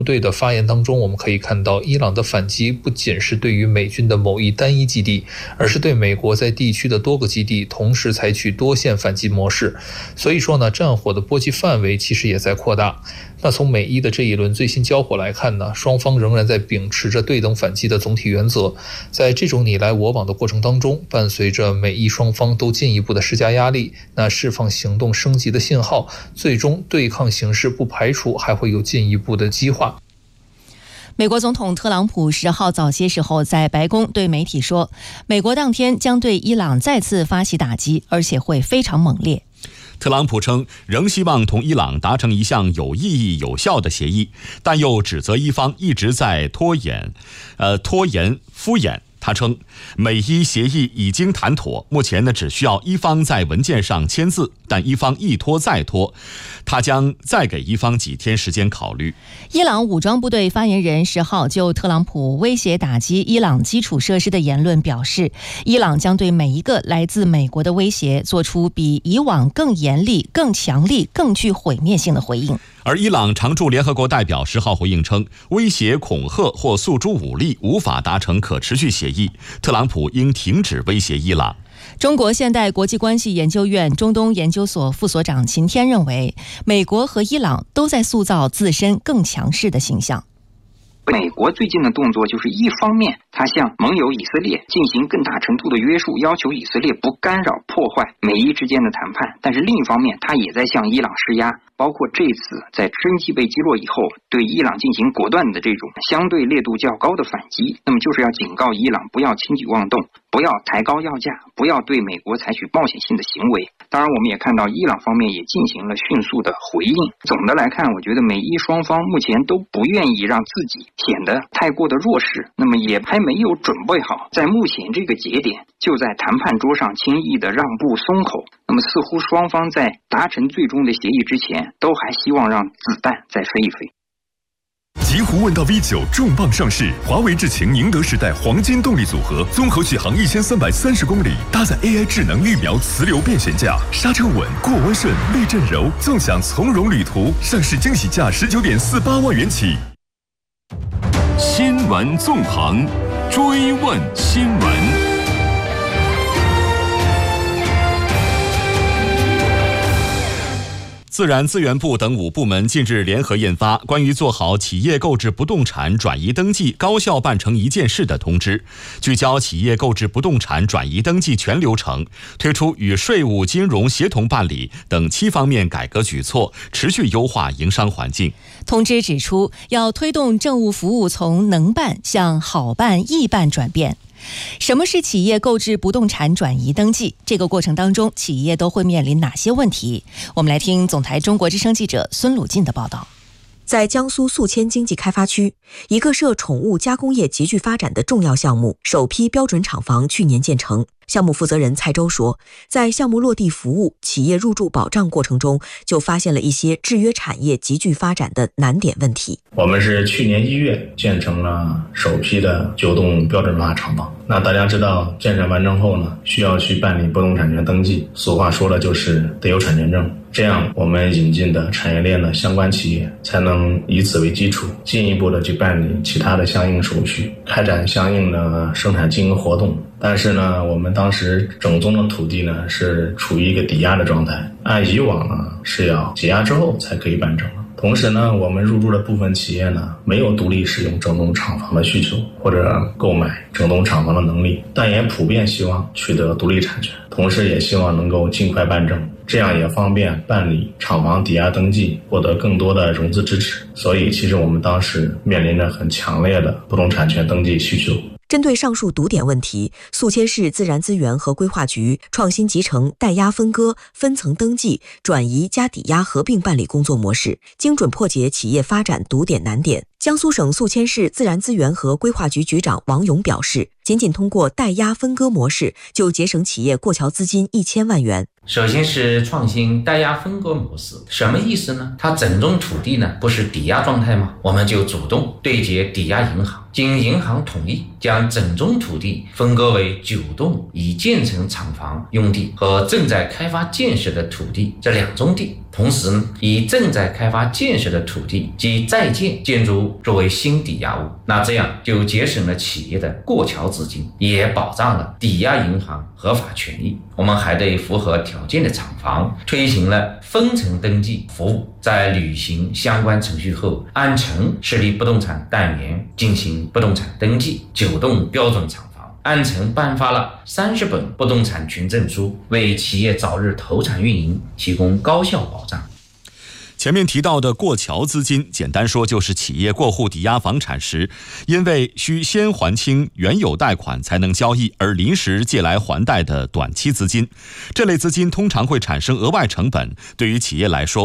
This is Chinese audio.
队的发言当中，我们可以看到，伊朗的反击不仅是对于美军的某一单一基地，而是对美国在地区的多个基地同时采取多线反击模式。所以说呢，战火的波及范围其实也在扩大。那从美伊的这一轮最新交火来看呢，双方仍然在秉持着对等反击的总体原则。在这种你来我往的过程当中，伴随着美伊双方都进一步的施加压力，那释放行动升级的信号，最终对抗形势不排除还会有进一步的激化。 美国总统特朗普10号早些时候在白宫对媒体说，美国当天将对伊朗再次发起打击，而且会非常猛烈。 特朗普称仍希望同伊朗达成一项有意义有效的协议，但又指责伊方一直在拖延敷衍。他称美伊协议已经谈妥，目前只需要伊方在文件上签字，但伊方一拖再拖，他将再给伊方几天时间考虑。 伊朗武装部队发言人10号就特朗普威胁打击伊朗基础设施的言论表示，伊朗将对每一个来自美国的威胁做出比以往更严厉、更强力、更具毁灭性的回应。 而伊朗常驻联合国代表10号回应称，威胁、恐吓或诉诸武力无法达成可持续协议，特朗普应停止威胁伊朗。 中国现代国际关系研究院中东研究所副所长秦天认为，美国和伊朗都在塑造自身更强势的形象。 美国最近的动作就是一方面他向盟友以色列进行更大程度的约束，要求以色列不干扰破坏美伊之间的谈判，但是另一方面他也在向伊朗施压，包括这次在真机被击落以后对伊朗进行果断的这种相对烈度较高的反击，那么就是要警告伊朗不要轻举妄动，不要抬高要价，不要对美国采取冒险性的行为。当然我们也看到伊朗方面也进行了迅速的回应。总的来看，我觉得美伊双方目前都不愿意让自己显得太过的弱势，那么也还没有准备好在目前这个节点就在谈判桌上轻易的让步松口。那么似乎双方在达成最终的协议之前都还希望让子弹再飞一飞。 极狐问道 V9 重磅上市，华为智擎宁德时代黄金动力组合，综合续航1330公里，搭载 AI 智能预瞄磁流变悬架，刹车稳，过弯顺，避震柔，纵享从容旅途。上市惊喜价19.48万元起。 新闻纵横，追问新闻。 自然资源部等5部门近日联合印发关于做好企业购置不动产转移登记高效办成一件事的通知，聚焦企业购置不动产转移登记全流程，推出与税务、金融协同办理等7方面改革举措，持续优化营商环境。 通知指出，要推动政务服务从能办向好办、易办转变。什么是企业购置不动产转移登记？这个过程当中，企业都会面临哪些问题？我们来听总台中国之声记者孙鲁进的报道。 在江苏宿迁经济开发区，一个涉宠物加工业急剧发展的重要项目——首批标准厂房去年建成。项目负责人蔡周说，在项目落地服务、企业入驻保障过程中，就发现了一些制约产业急剧发展的难点问题。 我们是去年1月建成了首批的9栋标准化厂房。那大家知道，建设完成后呢，需要去办理不动产权登记。俗话说了，就是得有产权证。这样，我们引进的产业链的相关企业才能以此为基础，进一步的去办理其他的相应手续，开展相应的生产经营活动。但是呢，我们当时整宗的土地呢是处于一个抵押的状态，按以往呢是要解押之后才可以办成。同时呢，我们入驻的部分企业呢没有独立使用整栋厂房的需求或者购买整栋厂房的能力，但也普遍希望取得独立产权，同时也希望能够尽快办证，这样也方便办理厂房抵押登记，获得更多的融资支持。所以其实我们当时面临着很强烈的不动产权登记需求。 针对上述堵点问题，宿迁市自然资源和规划局创新集成代押分割、分层登记、转移加抵押合并办理工作模式，精准破解企业发展堵点难点。江苏省宿迁市自然资源和规划局局长王勇表示，仅通过代押分割模式就节省企业过桥资金1000万元。 首先是创新代押分割模式，什么意思呢？它整宗土地呢不是抵押状态吗？我们就主动对接抵押银行，经银行同意，将整宗土地分割为9栋已建成厂房用地和正在开发建设的土地这2宗地。 同时以正在开发建设的土地及在建建筑物作为新抵押物，那这样就节省了企业的过桥资金，也保障了抵押银行合法权益。我们还对符合条件的厂房推行了分层登记服务，在履行相关程序后，按层设立不动产单元进行不动产登记，9栋标准厂房按层颁发了30本不动产权证书，为企业早日投产运营提供高效保障。 前面提到的过桥资金，简单说就是企业过户抵押房产时，因为需先还清原有贷款才能交易而临时借来还贷的短期资金。这类资金通常会产生额外成本，对于企业来说